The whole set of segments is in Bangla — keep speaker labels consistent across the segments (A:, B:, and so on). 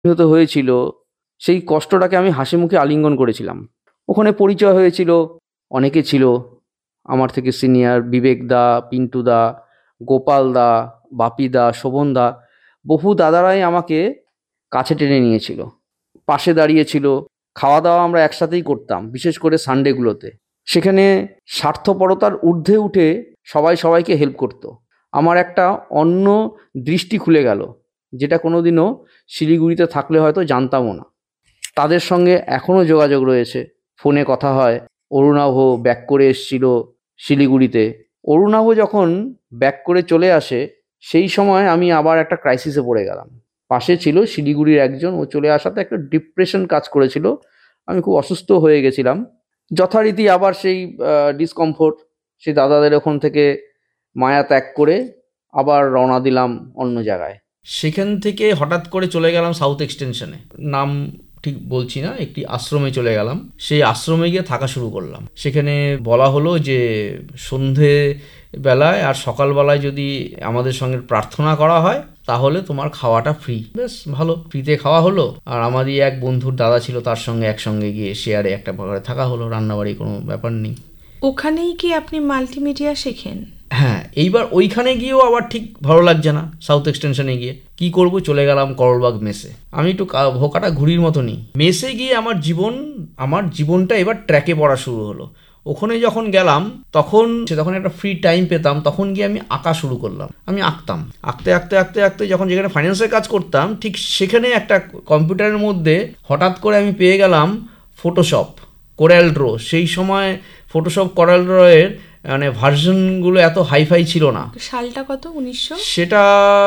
A: হতে হয়েছিল, সেই কষ্টটাকে আমি হাসি মুখে আলিঙ্গন করেছিলাম। ওখানে পরিচয় হয়েছিল, অনেকে ছিল আমার থেকে সিনিয়র, বিবেক দা, পিন্টু দা, গোপাল দা, বাপি দা, শোভন দা, বহু দাদারাই আমাকে কাছে টেনে নিয়েছিল, পাশে দাঁড়িয়েছিল। খাওয়া দাওয়া আমরা একসাথেই করতাম, বিশেষ করে সানডেগুলোতে। সেখানে স্বার্থপরতার ঊর্ধ্বে উঠে সবাই সবাইকে হেল্প করতো। আমার একটা অন্য দৃষ্টি খুলে গেল, যেটা কোনোদিনও শিলিগুড়িতে থাকলে হয়তো জানতামও না। তাদের সঙ্গে এখনও যোগাযোগ রয়েছে, ফোনে কথা হয়। অরুণাভ ব্যাক করে এসছিল শিলিগুড়িতে। অরুণাভ যখন ব্যাক করে চলে আসে, সেই সময় আমি আবার একটা ক্রাইসিসে পড়ে গেলাম। পাশে ছিল শিলিগুড়ির একজন, ও চলে আসাতে একটা ডিপ্রেশন কাজ করেছিল, আমি খুব অসুস্থ হয়ে গেছিলাম। যথারীতি আবার সেই ডিসকমফোর্ট, সেই দাদাদের ওখান থেকে মায়া ত্যাগ করে আবার রওনা দিলাম অন্য জায়গায়।
B: সেখান থেকে হঠাৎ করে চলে গেলাম সাউথ এক্সটেনশনে, নাম ঠিক বলছি না, একটি আশ্রমে চলে গেলাম। সেই আশ্রমে গিয়ে থাকা শুরু করলাম। সেখানে বলা হলো যে সন্ধে বেলায় আর সকালবেলায় যদি আমাদের সঙ্গে প্রার্থনা করা হয় তাহলে তোমার খাওয়াটা ফ্রি। বেশ ভালো, ফ্রিতে খাওয়া হলো। আর আমারই এক বন্ধুর দাদা ছিল, তার সঙ্গে একসঙ্গে গিয়ে শেয়ারে একটা ঘরে থাকা হলো, রান্নাবাড়ি কোনো ব্যাপার নেই।
C: ওখানেই কি আপনি মাল্টিমিডিয়া শেখেন?
B: হ্যাঁ, এইবার ওইখানে গিয়েও আবার ঠিক ভালো লাগছে না। সাউথ এক্সটেনশনে গিয়ে কি করব, চলে গেলাম করলবাগ মেসে। আমি একটু ভোকাটা ঘুড়ির মতনই। মেসে গিয়ে আমার জীবনটা এবার ট্র্যাকে পড়া শুরু হলো। ওখানে যখন গেলাম তখন একটা ফ্রি টাইম পেতাম, তখন গিয়ে আমি আঁকা শুরু করলাম। আমি আঁকতাম, আঁকতে যখন যেখানে ফাইন্যান্সের কাজ করতাম, ঠিক সেখানে একটা কম্পিউটারের মধ্যে হঠাৎ করে আমি পেয়ে গেলাম ফটোশপ, কোরাল ড্র। সেই সময় ফটোশপ, কোরাল ড্রয়ের মানে ভার্সনগুলো এত হাইফাই ছিল না।
C: সালটা কত? 1900?
B: সেটা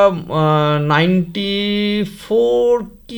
B: 94 কি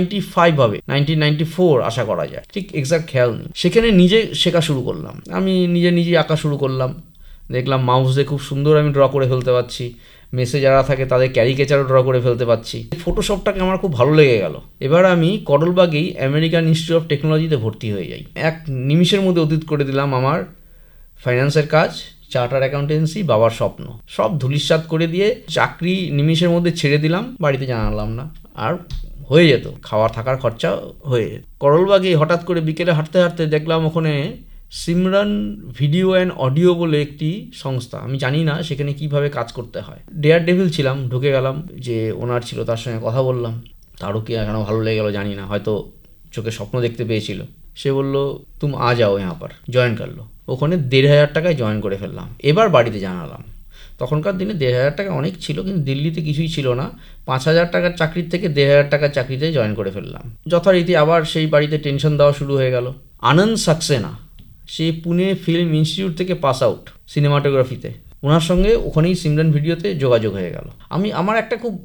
B: 95 হবে, 1994 আশা করা যায়, ঠিক এক্সাক্ট খেয়াল নেই। সেখানে নিজে শেখা শুরু করলাম, আমি নিজে আঁকা শুরু করলাম। দেখলাম মাউস দিয়ে খুব সুন্দর আমি ড্র করে ফেলতে পারছি, মেসে যারা থাকে তাদের ক্যারিকেচারও ড্র করে ফেলতে পারছি। ফটোশপটাকে আমার খুব ভালো লেগে গেল। এবার আমি করলবাগেই আমেরিকান ইনস্টিটিউট অফ টেকনোলজিতে ভর্তি হয়ে যাই। এক নিমিষের মধ্যে অতীত করে দিলাম আমার ফাইন্যান্সের কাজ, চার্টার অ্যাকাউন্টেন্সি, বাবার স্বপ্ন, সব ধূলিসাৎ করে দিয়ে চাকরি নিমিষের মধ্যে ছেড়ে দিলাম। বাড়িতে জানালাম না, আর হয়ে যেত, খাওয়া থাকার খরচা হয়ে যেত। করলবাগে হঠাৎ করে বিকেলে হাঁটতে হাঁটতে দেখলাম ওখানে সিমরান ভিডিও অ্যান্ড অডিও বলে একটি সংস্থা। আমি জানি না সেখানে কিভাবে কাজ করতে হয়। ডেয়ার ডেভিল ছিলাম, ঢুকে গেলাম। যে ওনার ছিল তার সঙ্গে কথা বললাম, তারও কি এখনও ভালো লেগে গেলো জানি না, হয়তো চোখে স্বপ্ন দেখতে পেয়েছিল। সে বলল তুম আ যাও यहाँ पर, জয়েন করলো। ওখানে 1500 টাকায় জয়েন করে ফেললাম। এবার বাড়িতে জানালাম। তখনকার দিনে 1500 টাকা অনেক ছিল, কিন্তু দিল্লিতে কিছুই ছিল না। 5000 টাকার চাকরির থেকে 1500 টাকার চাকরিতে জয়েন করে ফেললাম। যথারীতি আবার সেই বাড়িতে টেনশন দেওয়া শুরু হয়ে গেল। আনন্দ সাক্সেনা, সে পুনে ফিল্ম ইনস্টিটিউট থেকে পাস আউট সিনেমাটোগ্রাফিতে, ওনার সঙ্গে ওখানেই সিমরান ভিডিওতে যোগাযোগ হয়ে গেল। আমার একটা খুব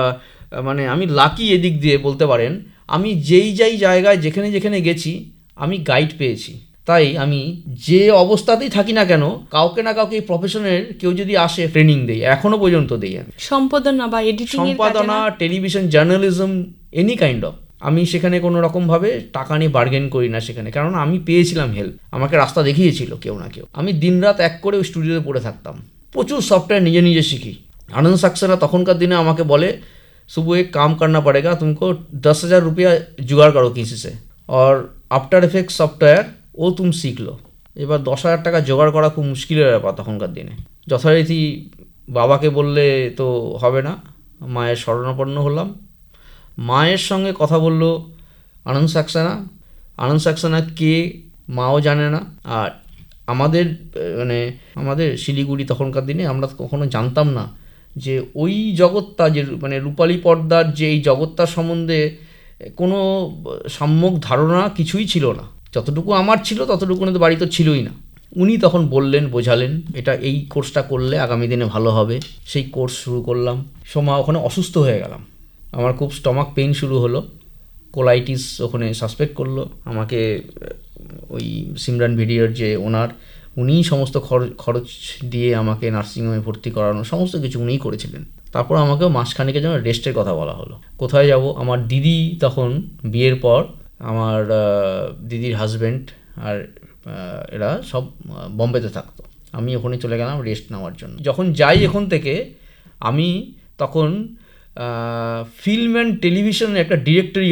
B: মানে আমি লাকি এদিক দিয়ে বলতে পারেন। আমি যেই জায়গায় যেখানে গেছি আমি গাইড পেয়েছি। তাই আমি যে অবস্থাতেই থাকি না কেন, কাউকে না কাউকে এই প্রফেশনের কেউ যদি আসে ট্রেনিং দেই, এখনো পর্যন্ত দেই। আমি
C: সম্পাদনা বা এডিটিং,
B: সম্পাদনা, television journalism, any kind of. আমি সেখানে কোনো রকমভাবে টাকা নিয়ে বার্গেন করি না সেখানে, কারণ আমি পেয়েছিলাম হেল্প, আমাকে রাস্তা দেখিয়েছিল কেউ না কেউ। আমি দিনরাত এক করে ওই স্টুডিওতে পড়ে থাকতাম, প্রচুর সফটওয়্যার নিজে শিখি। আনন্দ সাক্সেনা তখনকার দিনে আমাকে বলে सुबह एक काम करना पड़ेगा, तुमको 10,000 रुपया जुगाड़ करो किसी से, और आफ्टर इफेक्ट सॉफ्टवेयर ও তুমি শিখলো। এবার 10,000 টাকা জোগাড় করা খুব মুশকিলের ব্যাপার তখনকার দিনে। যথারীতি বাবাকে বললে তো হবে না, মায়ের শরণাপন্ন হলাম। মায়ের সঙ্গে কথা বললো আনন্দ সাক্সেনা কে মাও জানে না। আর আমাদের শিলিগুড়ি তখনকার দিনে আমরা কখনো জানতাম না যে ওই জগৎটা, যে মানে রূপালী পর্দার যে এই জগৎটার সম্বন্ধে কোনো সম্যক ধারণা কিছুই ছিল না। যতটুকু আমার ছিল ততটুকু তো বাড়িতে ছিলই না। উনি তখন বললেন, বোঝালেন, এটা এই কোর্সটা করলে আগামী দিনে ভালো হবে। সেই কোর্স শুরু করলাম। সময় ওখানে অসুস্থ হয়ে গেলাম, আমার খুব স্টমাক পেইন শুরু হলো, কোলাইটিস ওখানে সাসপেক্ট করলো আমাকে। ওই সিমরান ভিডিওর যে ওনার, উনিই সমস্ত খরচ দিয়ে আমাকে নার্সিংহোমে ভর্তি করানো, সমস্ত কিছু উনিই করেছিলেন। তারপর আমাকেও মাসখানেকের জন্য রেস্টের কথা বলা হলো। কোথায় যাব? আমার দিদি তখন বিয়ের পর, আমার দিদির হাজব্যান্ড আর এরা সব বম্বেতে থাকতো। আমি ওখানে চলে গেলাম রেস্ট নেওয়ার জন্য। যখন যাই এখান থেকে, আমি তখন ফিল্ম অ্যান্ড টেলিভিশনের একটা ডিরেক্টরি